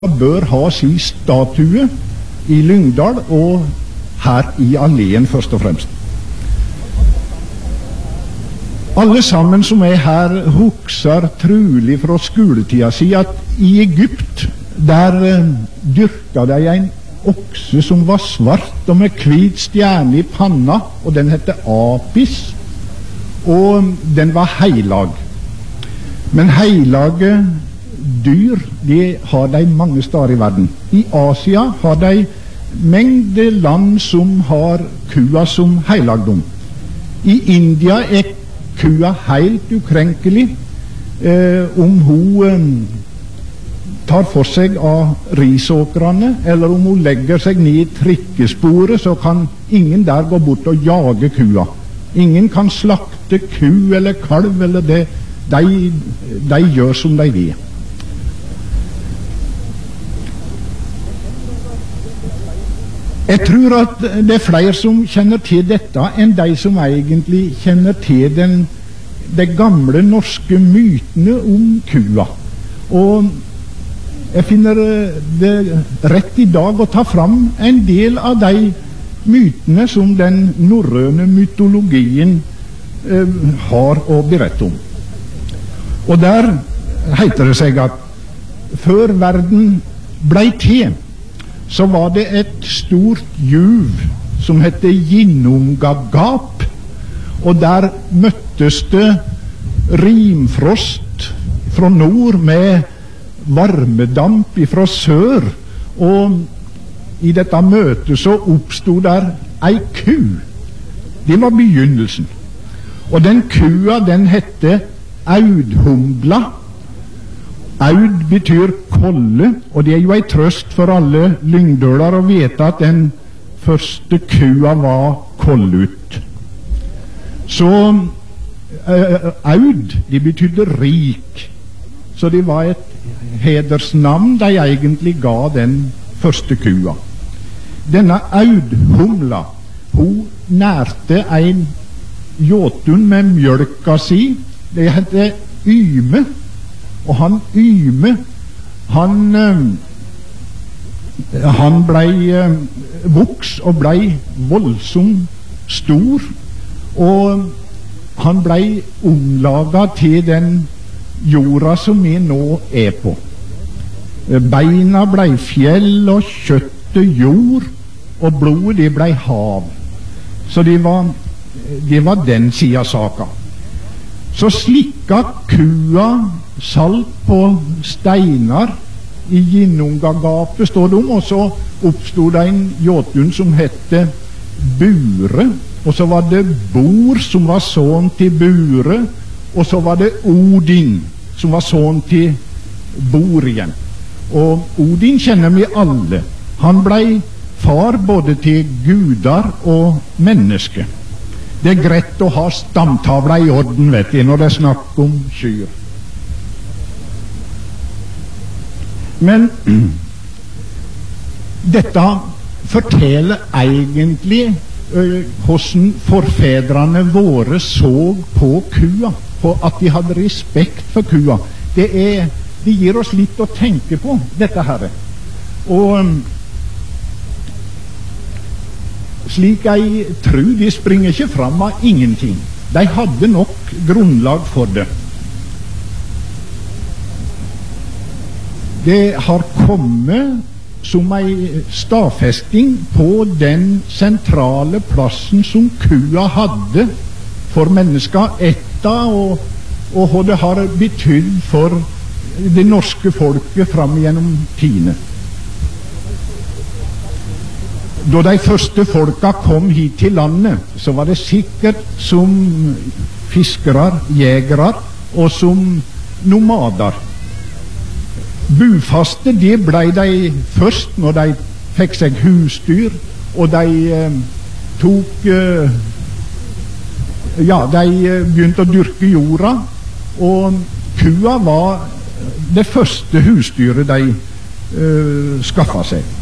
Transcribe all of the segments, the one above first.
bør ha sin statue i Lyngdal og her i Alléen først og fremst. Alle sammen som er her husker trulig fra skoletida si at i Egypt der dyrka de en okse som var svart og med hvit stjerne i panna, og den hette Apis, og den var heilag. Men heilage dyr, de har de mange steder i verden. I Asia har de mengde land som har kua som heilagdom. I India er kua helt ukrenkelig om hun tar for seg av risåkrene, eller om hun legger seg ned i trikkesporet, så kan ingen der gå bort og jage kua. Ingen kan slakte ku eller kalv, eller det. De gjør som de vil. Jeg tror at det er flere som kjenner til dette enn de som egentlig kjenner til de gamle norske mytene om kua. Og jeg finner det rett i dag å ta fram en del av de mytene som den norrøne mytologien har å berette om. Og der heter det seg at før verden blei til, så var det et stort juv som hette Ginnungagap, og der møttes det rimfrost fra nord med varmedamp fra sør, og i dette møtet så oppstod der ei ku. Det var begynnelsen. Og den kua, den hette Audhumla. Aud betyr kolle, og det er jo ei trøst for alle lyngdøler å vite at den første kua var kollut. Så Aud, det betydde rik, så det var et hedersnavn de egentlig ga den første kua. Denne Audhumla, hun nærte en jåtun med mjølka si. Det heter Yme. Og han Yme, han blei voks og blei voldsomt stor, og han blei omlaga til den jorda som vi nå er på. Beina blei fjell, og kjøttet jord, og blodet det blei hav. Så det var den sida saka. Så slikka kua salt på steinar i Ginnungagapet, står det om, og så oppstod det en jåtun som hette Bure, og så var det Bor som var sønn til Bure, og så var det Odin som var sønn til Bor igjen. Og Odin kjenner vi alle. Han blei far både til gudar og mennesker. Det er greit å ha stamtavla i orden, vet du, når det er snakk om kyr. Men dette forteller egentlig hvordan forfedrene våre så på kua, på at de hadde respekt for kua. Det gir oss litt å tenke på, dette her. Og slik jeg tror, de springer ikke fram av ingenting. De hadde nok grunnlag for det. Det har kommet som ei stadfesting på den sentrale plassen som kua hadde for mennesker etter, og hva det har betydd for det norske folket fram gjennom tidene. Da de første folka kom hit til landet, så var det sikkert som fiskere, jegere og som nomader. Bufaste, det blei de først når de fikk seg husdyr, og de de begynte å dyrke jorda, og kua var det første husdyret de skaffa seg.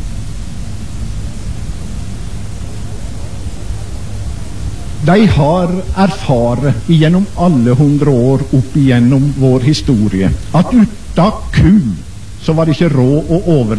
De har erfart gjennom alle 100 år opp igjennom vår historie at uten ku så var det ikke råd å